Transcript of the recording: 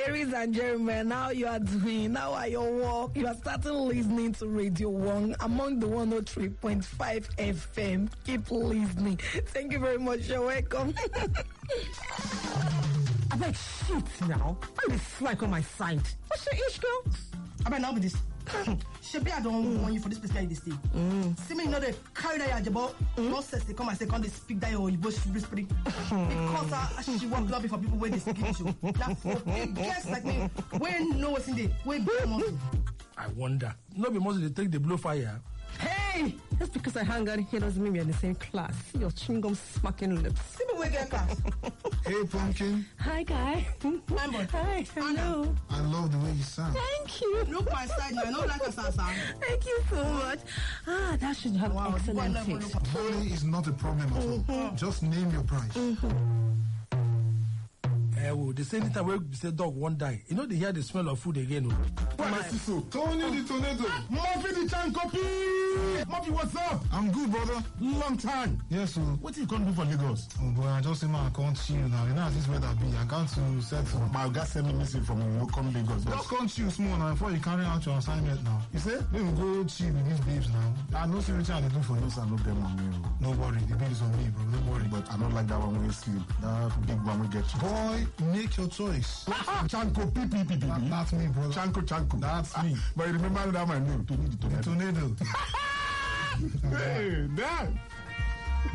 Ladies and gentlemen, now you are doing, now at your work, you are starting listening to Radio 1 among the 103.5 FM. Keep listening. Thank you very much. You're welcome. I beg shit now. Why this flag on my side? What's your age, girl? I bet now be this. Shebi, I don't want you for this place like this thing. See me, you know, they carry that jabo. No sense they come and say, come they speak that or you both speak. Because she walk lobby for people where they speak to. That for big guests like me, when know what's in there, where big muscle. I wonder. No be muscle they take the blow fire. Hey! Just because I hang out here doesn't mean we're in the same class. See your chewing gum smacking lips. People will get class. Hey, Pumpkin. Hi, guy. Hi, hello. I love the way you sound. Thank you. Look my side now. I don't like a sound. Thank you so much. That should have excellent taste. Money is not a problem at all. Just name your price. They say anytime we say dog won't die. You know they hear the smell of food again. Tony the Tornado. Murphy the Chankopi! Murphy, what's up? I'm good, brother. Long time. Yes, sir. What you gonna do for Lagos? Oh, boy, I just say, man, I can't chill now. You know how this weather be. I can't to settle. My guy sent me message from come Lagos. Just can't chill small now before you carry out your assignment now. You say? We will go chill with these babes now. I know see what I do for you. I know them on me. No worry, the bill is on me, bro. Don't worry. But I don't like that one when you sleep. That big one we get you. Boy, make your choice. Chanko, That's me, brother. Chanko. That's me. But you remember that my name? Tony the Tornado. Tornado. Hey, Dad.